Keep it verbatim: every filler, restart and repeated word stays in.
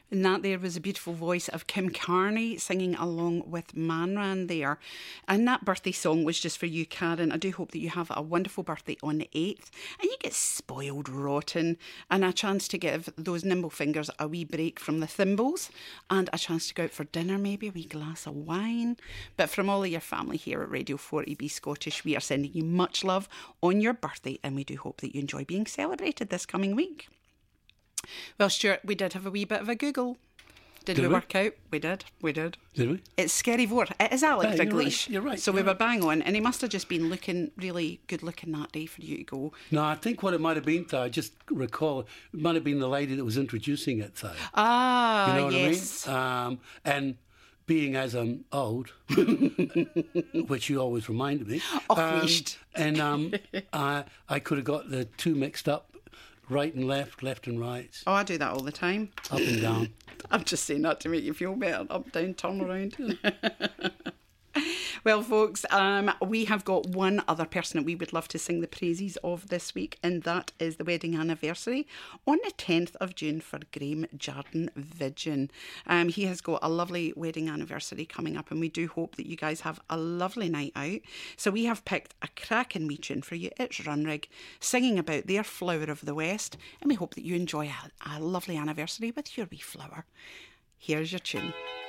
And that there was a beautiful voice of Kim Carney singing along with Manran there. And that birthday song was just for you, Karen. I do hope that you have a wonderful birthday on the eighth and you get spoiled rotten and a chance to give those nimble fingers a wee break from the thimbles and a chance to go out for dinner, maybe a wee glass of wine. But from all of your family here at Radio forty B Scottish, we are sending you much love on your birthday and we do hope that you enjoy being celebrated this coming week. Well, Stuart, we did have a wee bit of a Google. Did, did we, we work out? We did, we did. Did we? It's Scary Vore. It is Alec yeah, Dalglish. You're right, you're right. So you're we right. were bang on, and he must have just been looking really good looking that day for you to go. No, I think what it might have been, Thay, I just recall, it might have been the lady that was introducing it, Thay. Ah, you know what yes. I mean? Um, and being as I'm old, which you always reminded me, oh, um, and um, I, I could have got the two mixed up. Right and left, left and right. Oh, I do that all the time. Up and down. I'm just saying that to make you feel better. Up, down, turn around. Well, folks, um, we have got one other person that we would love to sing the praises of this week, and that is the wedding anniversary on the tenth of June for Graham Jardine Vidgeon. Um, he has got a lovely wedding anniversary coming up, and we do hope that you guys have a lovely night out. So we have picked a cracking wee tune for you. It's Runrig, singing about their flower of the West, and we hope that you enjoy a, a lovely anniversary with your wee flower. Here's your tune.